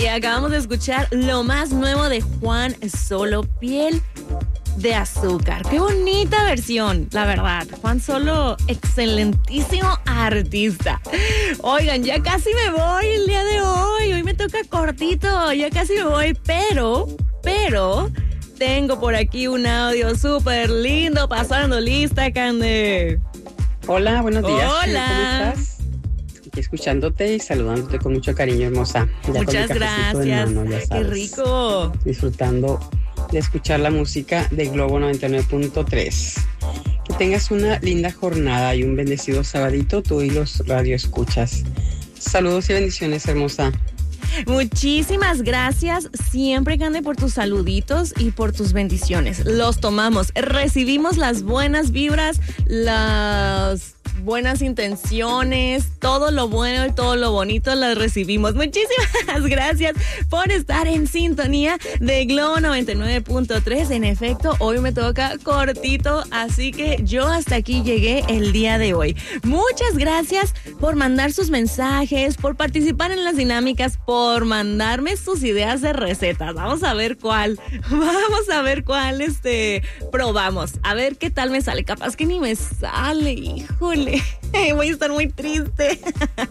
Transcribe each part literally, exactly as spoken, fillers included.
acabamos de escuchar lo más nuevo de Juan Solo, Piel de Azúcar. Qué bonita versión, la verdad. Juan Solo, excelentísimo artista. Oigan, ya casi me voy el día de hoy. Hoy me toca cortito, ya casi me voy, pero, pero... tengo por aquí un audio súper lindo, pasando lista, Cande. Hola, buenos días. Hola. ¿Cómo estás? Aquí escuchándote y saludándote con mucho cariño, hermosa. Ya Muchas con mi gracias. mano, ya Qué rico. Disfrutando de escuchar la música de Globo noventa y nueve punto tres. Que tengas una linda jornada y un bendecido sabadito, tú y los radioescuchas. Saludos y bendiciones, hermosa. Muchísimas gracias siempre, Cande, por tus saluditos y por tus bendiciones. Los tomamos, recibimos las buenas vibras, las buenas intenciones, todo lo bueno y todo lo bonito las recibimos. Muchísimas gracias por estar en sintonía de Globo noventa y nueve punto tres. En efecto, hoy me toca cortito, así que yo hasta aquí llegué el día de hoy. Muchas gracias por mandar sus mensajes, por participar en las dinámicas, por mandarme sus ideas de recetas. Vamos a ver cuál, vamos a ver cuál este probamos, a ver qué tal me sale. Capaz que ni me sale, híjole. Voy a estar muy triste.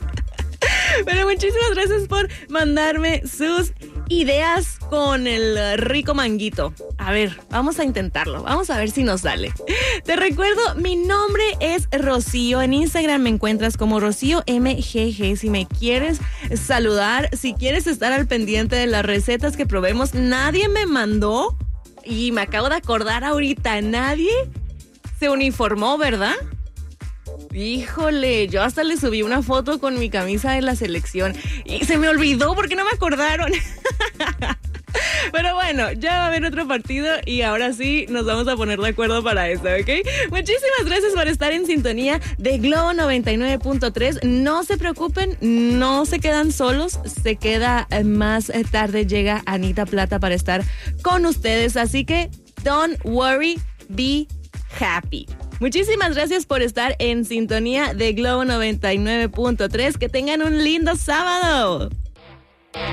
Pero muchísimas gracias por mandarme sus ideas con el rico manguito. A ver, vamos a intentarlo. Vamos a ver si nos sale. Te recuerdo, mi nombre es Rocío. En Instagram me encuentras como Rocío M G G. Si me quieres saludar, si quieres estar al pendiente de las recetas que probemos. Nadie me mandó, y me acabo de acordar ahorita, nadie se uniformó, ¿verdad? Híjole, yo hasta le subí una foto con mi camisa de la selección y se me olvidó porque no me acordaron. Pero bueno, ya va a haber otro partido y ahora sí nos vamos a poner de acuerdo para eso, ¿ok? Muchísimas gracias por estar en sintonía de Globo noventa y nueve punto tres. No se preocupen, no se quedan solos, se queda más tarde, llega Anita Plata para estar con ustedes, así que don't worry, be happy. Muchísimas gracias por estar en sintonía de Globo noventa y nueve punto tres. Que tengan un lindo sábado.